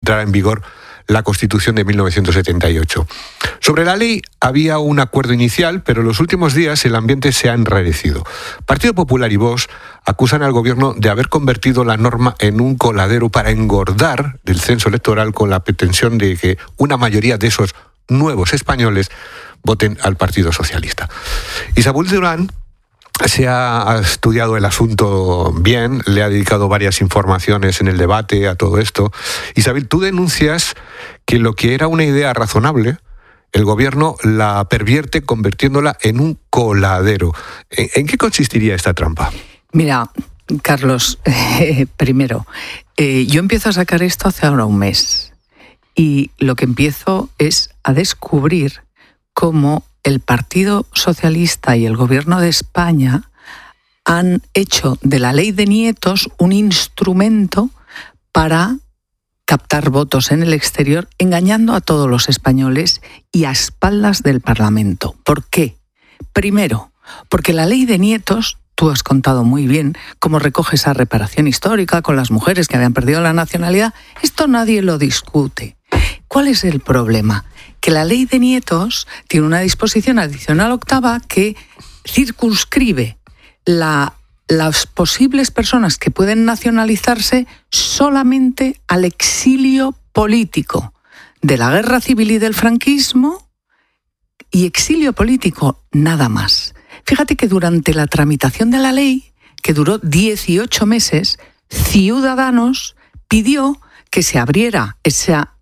entrara en vigor la Constitución de 1978. Sobre la ley había un acuerdo inicial, pero en los últimos días el ambiente se ha enrarecido. Partido Popular y Vox acusan al gobierno de haber convertido la norma en un coladero para engordar del censo electoral con la pretensión de que una mayoría de esos nuevos españoles voten al Partido Socialista. Isabel Durán se ha estudiado el asunto bien, le ha dedicado varias informaciones en el debate a todo esto. Isabel, tú denuncias que lo que era una idea razonable, el gobierno la pervierte convirtiéndola en un coladero. ¿En qué consistiría esta trampa? Mira, Carlos, primero, yo empiezo a sacar esto hace ahora un mes y lo que empiezo es a descubrir cómo el Partido Socialista y el Gobierno de España han hecho de la ley de nietos un instrumento para captar votos en el exterior, engañando a todos los españoles y a espaldas del Parlamento. ¿Por qué? Primero, porque la ley de nietos, tú has contado muy bien cómo recoge esa reparación histórica con las mujeres que habían perdido la nacionalidad. Esto nadie lo discute. ¿Cuál es el problema? Que la ley de nietos tiene una disposición adicional octava que circunscribe las posibles personas que pueden nacionalizarse solamente al exilio político de la guerra civil y del franquismo, y exilio político nada más. Fíjate que durante la tramitación de la ley, que duró 18 meses, Ciudadanos pidió que se abriera que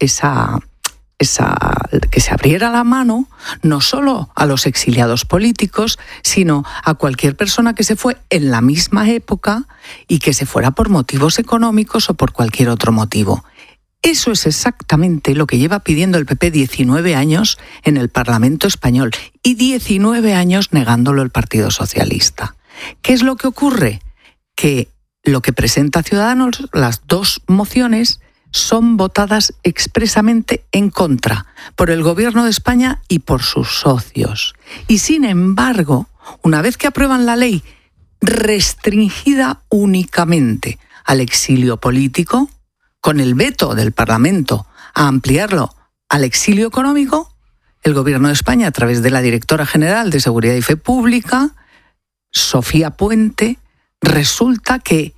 se abriera la mano no solo a los exiliados políticos, sino a cualquier persona que se fue en la misma época y que se fuera por motivos económicos o por cualquier otro motivo. Eso es exactamente lo que lleva pidiendo el PP 19 años en el Parlamento español y 19 años negándolo el Partido Socialista. ¿Qué es lo que ocurre? Que lo que presenta Ciudadanos, las dos mociones, son votadas expresamente en contra por el Gobierno de España y por sus socios. Y sin embargo, una vez que aprueban la ley restringida únicamente al exilio político, con el veto del Parlamento a ampliarlo al exilio económico, el Gobierno de España, a través de la Directora General de Seguridad y Fe Pública, Sofía Puente, resulta que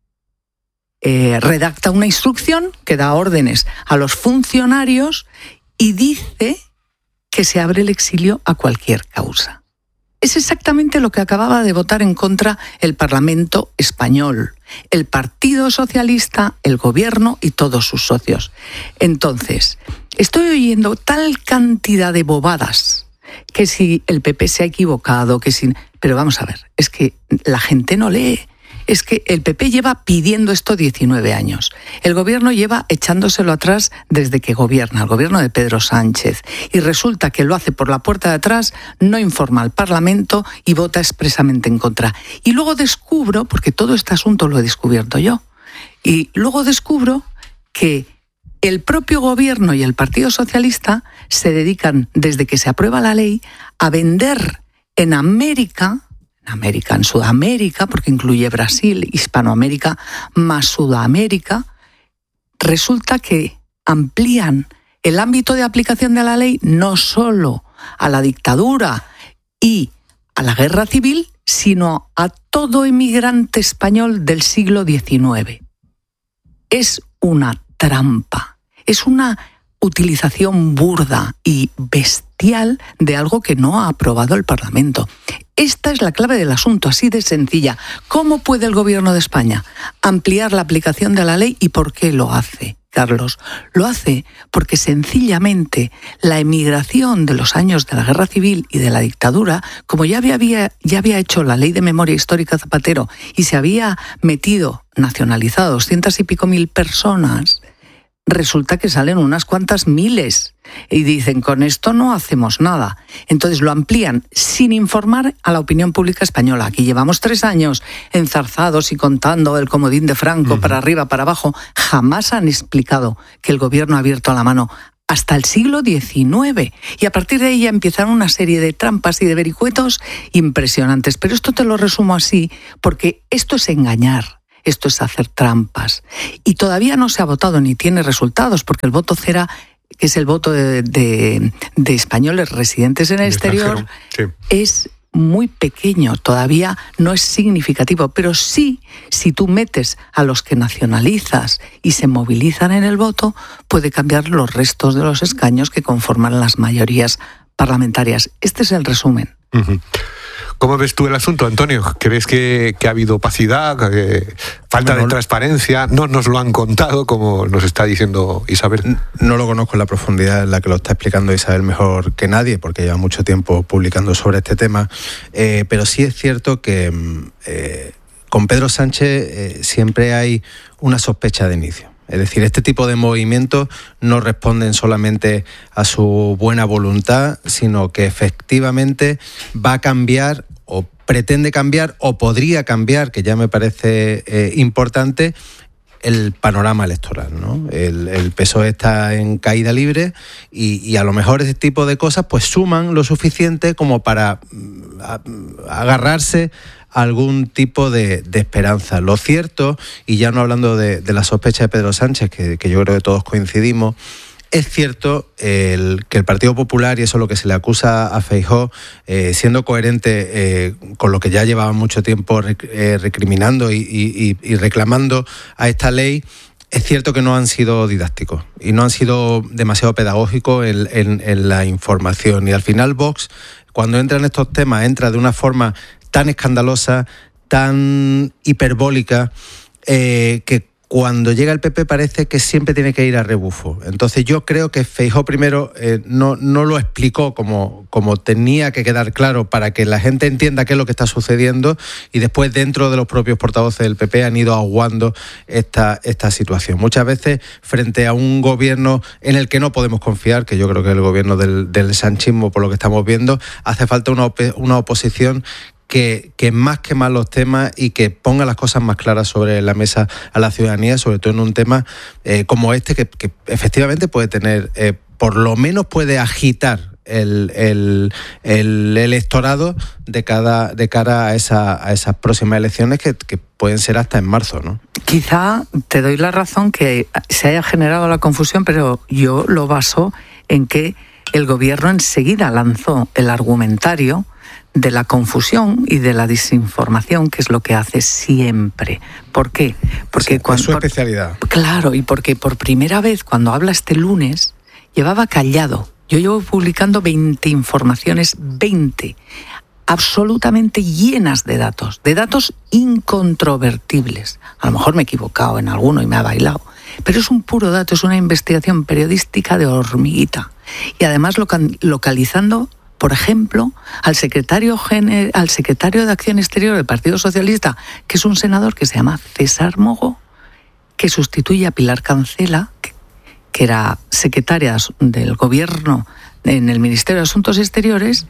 redacta una instrucción que da órdenes a los funcionarios y dice que se abre el exilio a cualquier causa. Es exactamente lo que acababa de votar en contra el Parlamento español, el Partido Socialista, el Gobierno y todos sus socios. Entonces, estoy oyendo tal cantidad de bobadas que si el PP se ha equivocado, que si... Pero vamos a ver, es que la gente no lee. Es que el PP lleva pidiendo esto 19 años. El gobierno lleva echándoselo atrás desde que gobierna, el gobierno de Pedro Sánchez. Y resulta que lo hace por la puerta de atrás, no informa al Parlamento y vota expresamente en contra. Y luego descubro, porque todo este asunto lo he descubierto yo, y luego descubro que el propio gobierno y el Partido Socialista se dedican, desde que se aprueba la ley, a vender en en Sudamérica, porque incluye Brasil, Hispanoamérica más Sudamérica, resulta que amplían el ámbito de aplicación de la ley no solo a la dictadura y a la guerra civil, sino a todo inmigrante español del siglo XIX. Es una trampa, es una utilización burda y bestial de algo que no ha aprobado el Parlamento. Esta es la clave del asunto, así de sencilla. ¿Cómo puede el Gobierno de España ampliar la aplicación de la ley y por qué lo hace, Carlos? Lo hace porque sencillamente la emigración de los años de la Guerra Civil y de la dictadura, como ya había hecho la Ley de Memoria Histórica Zapatero y se había nacionalizado 200 y pico mil personas, resulta que salen unas cuantas miles y dicen, con esto no hacemos nada. Entonces lo amplían sin informar a la opinión pública española. Aquí llevamos 3 años enzarzados y contando el comodín de Franco para arriba, para abajo. Jamás han explicado que el gobierno ha abierto la mano hasta el siglo XIX. Y a partir de ahí ya empezaron una serie de trampas y de vericuetos impresionantes. Pero esto te lo resumo así porque esto es engañar. Esto es hacer trampas. Y todavía no se ha votado ni tiene resultados, porque el voto cera, que es el voto de españoles residentes en el exterior, sí, es muy pequeño, todavía no es significativo, pero sí, si tú metes a los que nacionalizas y se movilizan en el voto, puede cambiar los restos de los escaños que conforman las mayorías parlamentarias. Este es el resumen. Uh-huh. ¿Cómo ves tú el asunto, Antonio? ¿Crees que ha habido opacidad, falta de transparencia? No nos lo han contado, como nos está diciendo Isabel. No lo conozco en la profundidad en la que lo está explicando Isabel mejor que nadie, porque lleva mucho tiempo publicando sobre este tema, pero sí es cierto que con Pedro Sánchez siempre hay una sospecha de inicio. Es decir, este tipo de movimientos no responden solamente a su buena voluntad, sino que efectivamente va a cambiar o pretende cambiar o podría cambiar, que ya me parece importante, el panorama electoral, ¿no? El PSOE está en caída libre y a lo mejor ese tipo de cosas pues suman lo suficiente como para agarrarse algún tipo de esperanza. Lo cierto, y ya no hablando de la sospecha de Pedro Sánchez, que yo creo que todos coincidimos, es cierto que el Partido Popular, y eso es lo que se le acusa a Feijóo, siendo coherente con lo que ya llevaba mucho tiempo recriminando y reclamando a esta ley, es cierto que no han sido didácticos y no han sido demasiado pedagógicos en la información. Y al final Vox, cuando entra en estos temas, entra de una forma tan escandalosa, tan hiperbólica, que cuando llega el PP parece que siempre tiene que ir a rebufo. Entonces yo creo que Feijóo primero no lo explicó como tenía que quedar claro para que la gente entienda qué es lo que está sucediendo, y después dentro de los propios portavoces del PP han ido aguando esta situación. Muchas veces frente a un gobierno en el que no podemos confiar, que yo creo que es el gobierno del sanchismo por lo que estamos viendo, hace falta una oposición que más que más los temas y que ponga las cosas más claras sobre la mesa a la ciudadanía, sobre todo en un tema como este que efectivamente puede tener, por lo menos puede agitar el electorado de cara a esas próximas elecciones que pueden ser hasta en marzo, ¿no? Quizá te doy la razón que se haya generado la confusión, pero yo lo baso en que el gobierno enseguida lanzó el argumentario de la confusión y de la desinformación, que es lo que hace siempre. ¿Por qué? Porque sí, es su especialidad. Claro, y porque por primera vez cuando habla este lunes llevaba callado. Yo llevo publicando 20 informaciones, 20, absolutamente llenas de datos incontrovertibles. A lo mejor me he equivocado en alguno y me ha bailado, pero es un puro dato, es una investigación periodística de hormiguita. Y además localizando, por ejemplo, al secretario de Acción Exterior del Partido Socialista, que es un senador que se llama César Mogo, que sustituye a Pilar Cancela, que era secretaria del Gobierno en el Ministerio de Asuntos Exteriores,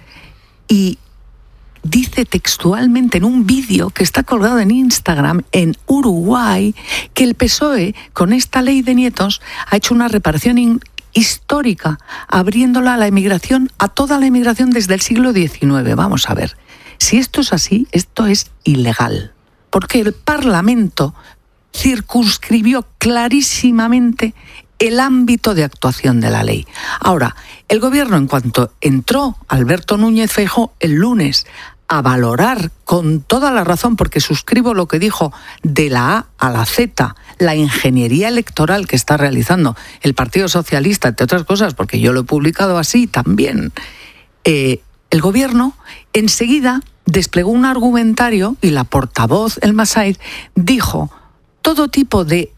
y dice textualmente en un vídeo que está colgado en Instagram en Uruguay que el PSOE, con esta ley de nietos, ha hecho una reparación histórica, abriéndola a la emigración, a toda la emigración desde el siglo XIX. Vamos a ver, si esto es así, esto es ilegal, porque el Parlamento circunscribió clarísimamente el ámbito de actuación de la ley. Ahora, el gobierno, en cuanto entró Alberto Núñez Feijóo el lunes a valorar con toda la razón, porque suscribo lo que dijo de la A a la Z, la ingeniería electoral que está realizando el Partido Socialista, entre otras cosas, porque yo lo he publicado así también, el gobierno enseguida desplegó un argumentario y la portavoz, El Masaid, dijo todo tipo de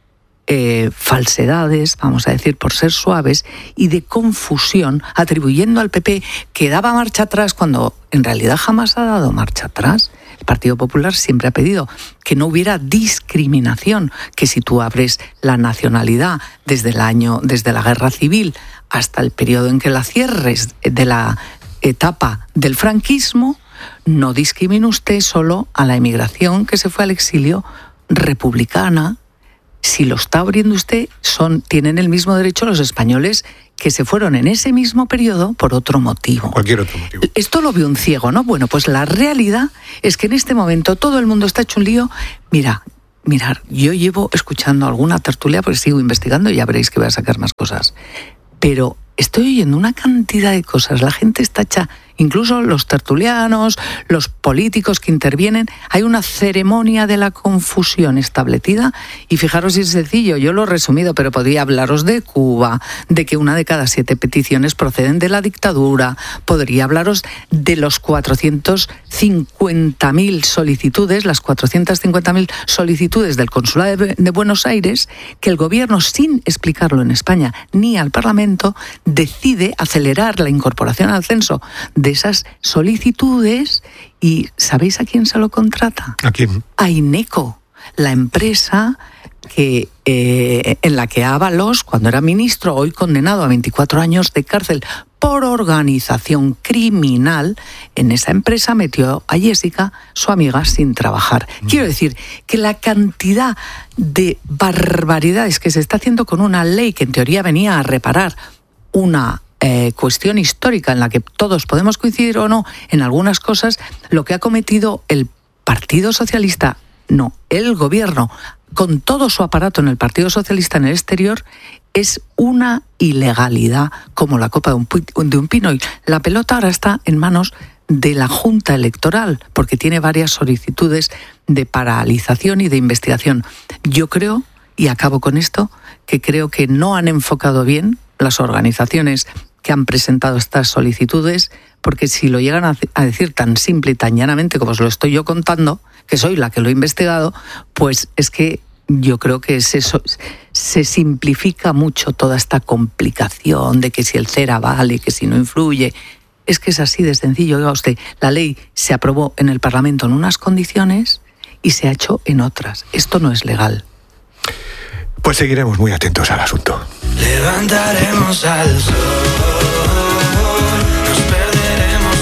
falsedades, vamos a decir por ser suaves, y de confusión, atribuyendo al PP que daba marcha atrás cuando en realidad jamás ha dado marcha atrás. El Partido Popular siempre ha pedido que no hubiera discriminación, que si tú abres la nacionalidad desde la Guerra Civil hasta el periodo en que la cierres de la etapa del franquismo, no discrimine usted solo a la emigración que se fue al exilio republicana. Si lo está abriendo usted, tienen el mismo derecho los españoles que se fueron en ese mismo periodo por otro motivo. Cualquier otro motivo. Esto lo ve un ciego, ¿no? Bueno, pues la realidad es que en este momento todo el mundo está hecho un lío. Mira, Mirad, yo llevo escuchando alguna tertulia porque sigo investigando y ya veréis que voy a sacar más cosas. Pero estoy oyendo una cantidad de cosas. La gente está hecha, incluso los tertulianos, los políticos que intervienen. Hay una ceremonia de la confusión establecida y fijaros si es sencillo, yo lo he resumido, pero podría hablaros de Cuba, de que 1 de cada 7 peticiones proceden de la dictadura, podría hablaros de los 450.000 solicitudes, las 450.000 solicitudes del Consulado de Buenos Aires, que el gobierno, sin explicarlo en España ni al Parlamento, decide acelerar la incorporación al censo de esas solicitudes. ¿Y sabéis a quién se lo contrata? ¿A quién? A INECO, la empresa que en la que Ábalos, cuando era ministro, hoy condenado a 24 años de cárcel por organización criminal, en esa empresa metió a Jessica, su amiga, sin trabajar. Quiero decir que la cantidad de barbaridades que se está haciendo con una ley que en teoría venía a reparar una cuestión histórica en la que todos podemos coincidir o no en algunas cosas, lo que ha cometido el Partido Socialista, no, el gobierno, con todo su aparato en el Partido Socialista en el exterior, es una ilegalidad como la copa de un pino. Y la pelota ahora está en manos de la Junta Electoral, porque tiene varias solicitudes de paralización y de investigación. Yo creo, y acabo con esto, que creo que no han enfocado bien las organizaciones que han presentado estas solicitudes, porque si lo llegan a decir tan simple y tan llanamente como os lo estoy yo contando, que soy la que lo he investigado, pues es que yo creo que se simplifica mucho toda esta complicación de que si el CERA vale, que si no influye. Es que es así de sencillo. Oiga usted, la ley se aprobó en el Parlamento en unas condiciones y se ha hecho en otras. Esto no es legal. Pues seguiremos muy atentos al asunto. Levantaremos al sol, nos perderemos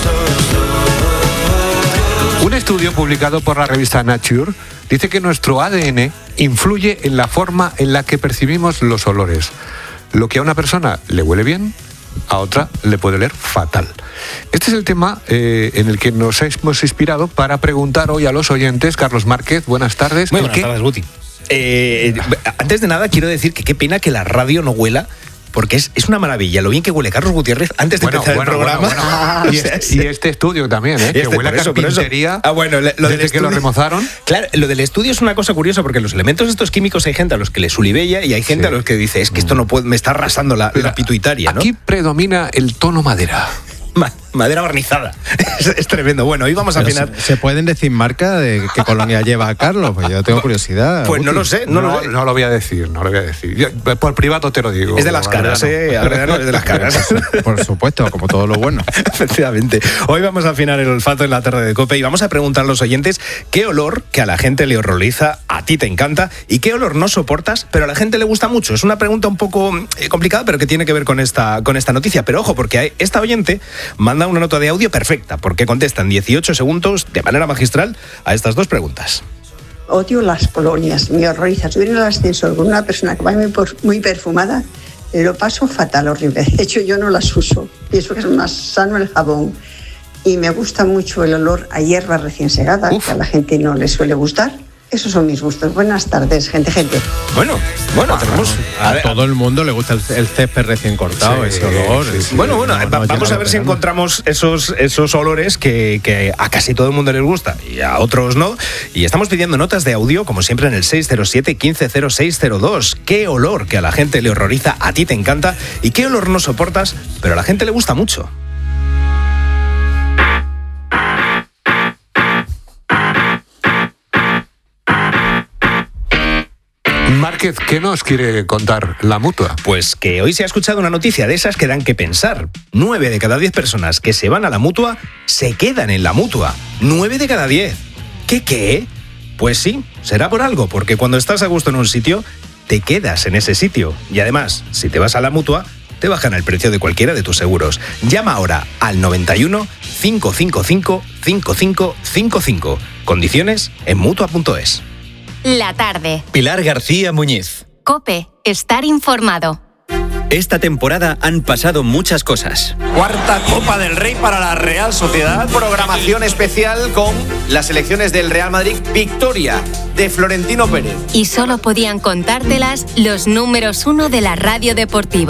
todos. Un estudio publicado por la revista Nature dice que nuestro ADN influye en la forma en la que percibimos los olores. Lo que a una persona le huele bien, a otra le puede oler fatal. Este es el tema en el que nos hemos inspirado para preguntar hoy a los oyentes. Carlos Márquez, buenas tardes. Muy buenas tardes, Guti. Antes de nada, quiero decir que qué pena que la radio no huela, porque es una maravilla lo bien que huele Carlos Gutiérrez antes de empezar el programa. Y este estudio también, que huele a carpintería. Desde que lo remozaron. Claro, lo del estudio es una cosa curiosa, porque los elementos estos químicos hay gente a los que les ulivella y hay gente a los que dice, es que esto no puede, me está arrasando la pituitaria, ¿no? Aquí predomina el tono madera. Madera barnizada. Es tremendo. Bueno, hoy vamos a afinar. ¿Se pueden decir marca de qué colonia lleva a Carlos? Pues yo tengo curiosidad. Pues no lo sé. No lo voy a decir. Yo, por privado te lo digo. Es de las caras, Adriano, es de las caras. Por supuesto, como todo lo bueno. Efectivamente. Hoy vamos a afinar el olfato en la tarde de COPE y vamos a preguntar a los oyentes qué olor que a la gente le horroriza, a ti te encanta, y qué olor no soportas, pero a la gente le gusta mucho. Es una pregunta un poco complicada, pero que tiene que ver con esta noticia. Pero ojo, porque esta oyente manda una nota de audio perfecta, porque contesta en 18 segundos de manera magistral a estas dos preguntas. Odio las colonias, me horroriza. Subir en el ascensor con una persona que va muy perfumada, lo paso fatal, horrible. De hecho, yo no las uso. Pienso que es más sano el jabón. Y me gusta mucho el olor a hierba recién segada, que a la gente no le suele gustar. Esos son mis gustos. Buenas tardes, gente. Bueno, tenemos... A todo el mundo le gusta el césped recién cortado, ese olor. Vamos a ver si encontramos esos olores que a casi todo el mundo les gusta y a otros no. Y estamos pidiendo notas de audio, como siempre, en el 607 150602. ¿Qué olor que a la gente le horroriza, a ti te encanta? ¿Y qué olor no soportas, pero a la gente le gusta mucho? Márquez, ¿qué nos quiere contar la Mutua? Pues que hoy se ha escuchado una noticia de esas que dan que pensar. 9 de cada 10 personas que se van a la Mutua se quedan en la Mutua. 9 de cada 10. ¿Qué? Pues sí, será por algo, porque cuando estás a gusto en un sitio, te quedas en ese sitio. Y además, si te vas a la Mutua, te bajan el precio de cualquiera de tus seguros. Llama ahora al 91 555 5555. Condiciones en Mutua.es. La tarde. Pilar García Muñiz. COPE. Estar informado. Esta temporada han pasado muchas cosas. Cuarta Copa del Rey para la Real Sociedad. Programación especial con las selecciones del Real Madrid. Victoria de Florentino Pérez. Y solo podían contártelas los números 1 de la radio deportiva.